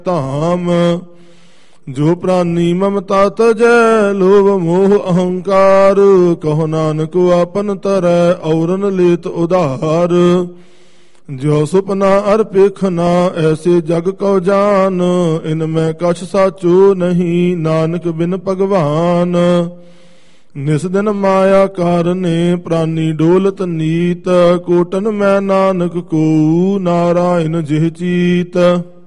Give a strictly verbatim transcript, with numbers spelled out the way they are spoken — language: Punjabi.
ਧਾਮ। ਜੋ ਪ੍ਰਾਨੀ ਮਮਤਾ ਤਜੈ ਲੋਭ ਮੋਹ ਅਹੰਕਾਰ। ਕਹੋ ਨਾਨਕ ਆਪਨ ਤਰੈ ਔਰਨ ਲੇਤ ਉਧਾਰ। ਜੋ ਸੁਪਨਾ ਅਰ ਪੇਖਨਾ ਐਸੇ ਜਗ ਕਉ ਜਾਨ। ਇਨ ਮੈਂ ਕਛ ਸਾਚੋ ਨਹੀਂ ਨਾਨਕ ਬਿਨ ਭਗਵਾਨ। ਨਿਸ ਦਿਨ ਮਾਇਆ ਕਾਰਨੇ ਪ੍ਰਾਨੀ ਡੋਲਤ ਨੀਤ। ਕੋਟਨ ਮੈਂ ਨਾਨਕ ਕੋ ਨਾਰਾਇਣ ਜਿਹ ਚੀਤ।